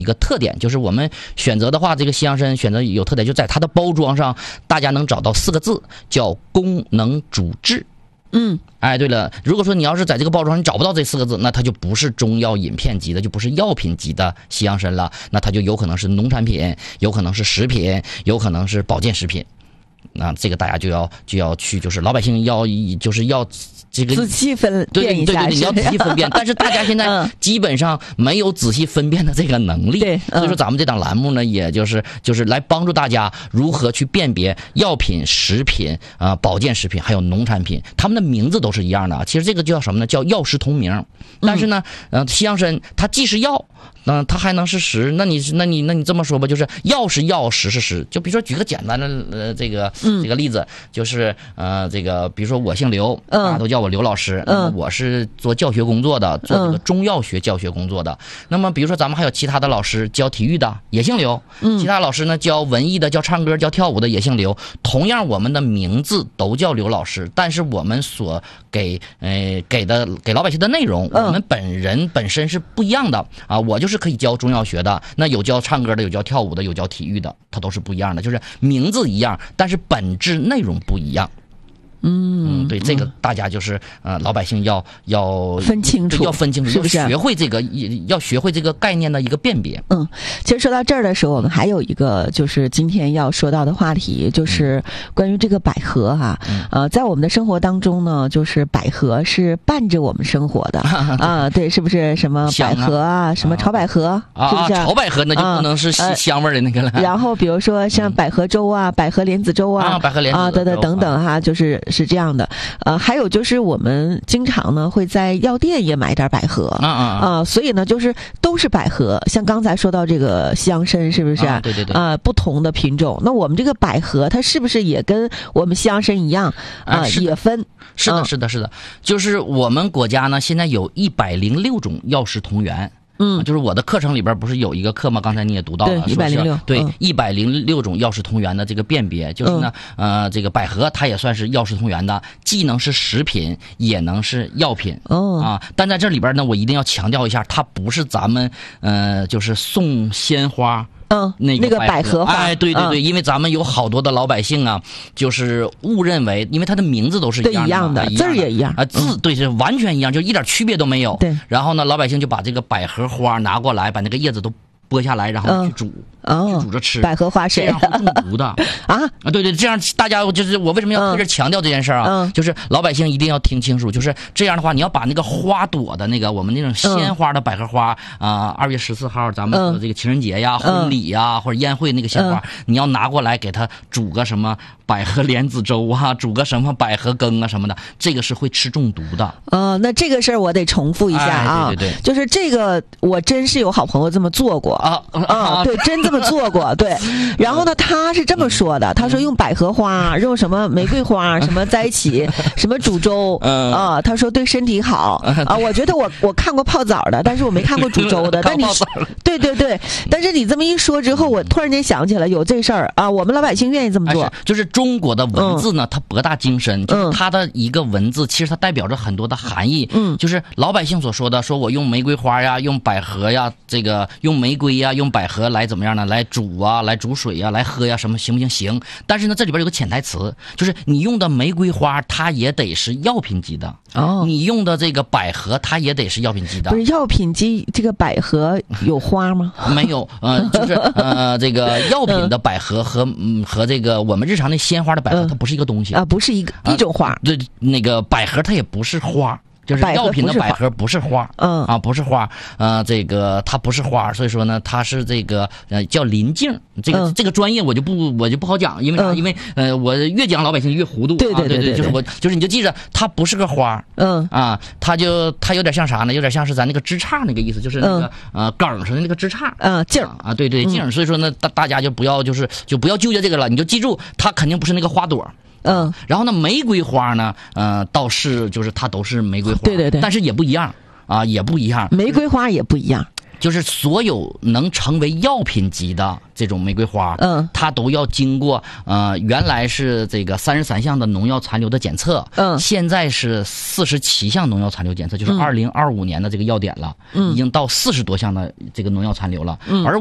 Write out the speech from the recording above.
一个特点，就是我们选择的话，这个西洋参选择有特点，就在它的包装上，大家能找到4个字，叫功能主治。哎，对了，如果说你要是在这个包装上你找不到这4个字，那它就不是中药饮片级的，就不是药品级的西洋参了，那它就有可能是农产品，有可能是食品，有可能是保健食品。那这个大家就要去，就是老百姓要这个仔细分辨一下， 对，你要仔细分辨。但是大家现在基本上没有仔细分辨的这个能力，所以说咱们这档栏目呢，也就是来帮助大家如何去辨别药品、食品保健食品还有农产品，它们的名字都是一样的。其实这个叫什么呢？叫药食同名。但是呢，西洋参它既是药，它还能是食。那你这么说吧，就是药是药，食是食。就比如说举个简单的这个例子，就是这个比如说我姓刘，大家都叫我刘老师，那么我是做教学工作的，做这个中药学教学工作的。那么比如说咱们还有其他的老师教体育的也姓刘，其他老师呢教文艺的、教唱歌、教跳舞的也姓刘。同样我们的名字都叫刘老师，但是我们所给老百姓的内容，我们本身是不一样的啊。我就是可以教中药学的，那有教唱歌的，有教跳舞的，有教体育的，它都是不一样的，就是名字一样，但是本质内容不一样。对，这个大家就是老百姓要分清楚， 是不是？要学会这个概念的一个辨别。 其实说到这儿的时候，我们还有一个就是今天要说到的话题，就是关于这个百合哈。在我们的生活当中呢，就是百合是伴着我们生活的啊。对，是不是什么百合啊，什么炒百合是不是？ 炒百合那就不能是香味的那个了。 然后比如说像百合粥啊、百合莲子粥啊、 百合莲子粥等等哈，是这样的。还有就是我们经常呢会在药店也买点百合所以呢就是都是百合。像刚才说到这个西洋参，是不是？ 对不同的品种。那我们这个百合它是不是也跟我们西洋参一样也分？ 是的，就是我们国家呢现在有106种药食同源。就是我的课程里边不是有一个课吗？刚才你也读到了 ，106， 对106种药食同源的这个辨别，就是呢，这个百合它也算是药食同源的，既能是食品，也能是药品。但在这里边呢，我一定要强调一下，它不是咱们就是送鲜花。那个百合花， 哎，对，因为咱们有好多的老百姓啊，就是误认为，因为它的名字都是一样的， 字儿也一样啊，字对是完全一样，就一点区别都没有。 对， 然后呢，老百姓就把这个百合花拿过来，把那个叶子都剥下来，然后去煮。去煮着吃， 百合花水， 这样会中毒的对，这样大家就是我为什么要特别强调这件事啊？就是老百姓一定要听清楚，就是这样的话，你要把那个花朵的那个我们那种鲜花的百合花2月14号咱们的这个情人节呀、婚礼呀或者宴会那个鲜花，你要拿过来给它煮个什么百合莲子粥啊，煮个什么百合羹啊什么的，这个是会吃中毒的。 那这个事儿我得重复一下啊， 对， 就是这个我真是有好朋友这么做过对，真这么做过，对。然后呢，他是这么说的，他说用百合花，用什么玫瑰花，什么在一起，什么煮粥他说对身体好我觉得我看过泡澡的，但是我没看过煮粥的。但你对，但是你这么一说之后，我突然间想起来有这事儿我们老百姓愿意这么做。 就是中国的文字呢，它博大精深，就是它的一个文字，其实它代表着很多的含义。就是老百姓所说的，说我用玫瑰花呀，用百合呀，这个用玫瑰呀，用百合来怎么样呢？来煮来煮水来喝呀，什么行不行？行。但是呢，这里边有个潜台词，就是你用的玫瑰花，它也得是药品级的。你用的这个百合，它也得是药品级的。 不是药品级，这个百合有花吗？ 没有，就是这个药品的百合和这个我们日常的鲜花的百合，它不是一个东西不是一种花。 对，那个百合它也不是花。就是药品的百合不是花，不是花，这个它不是花，所以说呢，它是这个叫鳞茎，这个专业我就不好讲，因为啥？因为我越讲老百姓越糊涂。 对， 就是你就记着，它不是个花，它有点像啥呢？有点像是咱那个枝杈那个意思，就是那个梗上的那个枝杈， 茎对茎，所以说呢，大家就不要纠结这个了，你就记住，它肯定不是那个花朵。然后呢，玫瑰花呢，倒是就是它都是玫瑰花， 对， 但是也不一样也不一样， 玫瑰花也不一样。 就是所有能成为药品级的这种玫瑰花，它都要经过原来是这个33项的农药残留的检测，现在是47项农药残留检测，就是2025年的这个药典了，已经到40多项的这个农药残留了，而